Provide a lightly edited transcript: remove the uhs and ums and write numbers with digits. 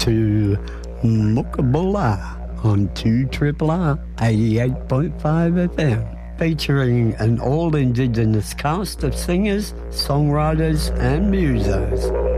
to Mukabula on 2RRR 88.5 FM, featuring an all-Indigenous cast of singers, songwriters and musos.